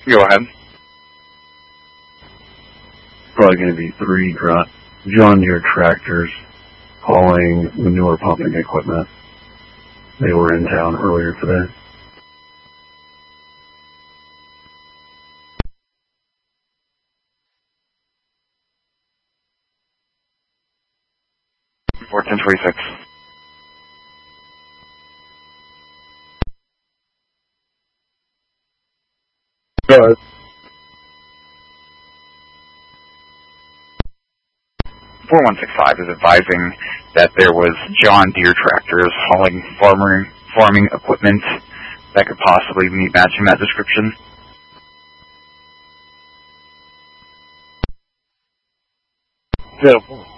Go ahead. Probably going to be 3 John Deere tractors hauling manure pumping equipment. They were in town earlier today. Report 1026. Go ahead. 4165 is advising that there was John Deere tractors hauling farming equipment that could possibly be matching that description. Yeah.